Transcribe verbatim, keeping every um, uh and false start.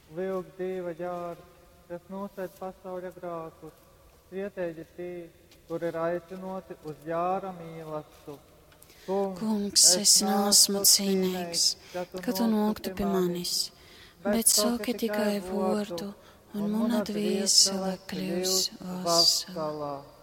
Vilk Dieva ģērbs, kas nosēd pasauļa grākus, svietēģi tie, kur ir aicinoti uz ģēra mīlestību. Kungs, es neesmu cienīgs, ka tu noktu pie manis, bet saki tikai vārdu, un mana dvēsele kļūs vesela.